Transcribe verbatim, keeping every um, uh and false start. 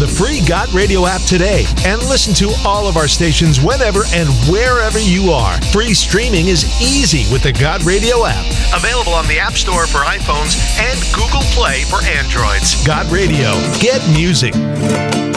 the free Got Radio app today and listen to all of our stations whenever and wherever you are. Free streaming is easy with the Got Radio app. Available on the App Store for iPhones and Google Play for Androids. Got Radio. Get music.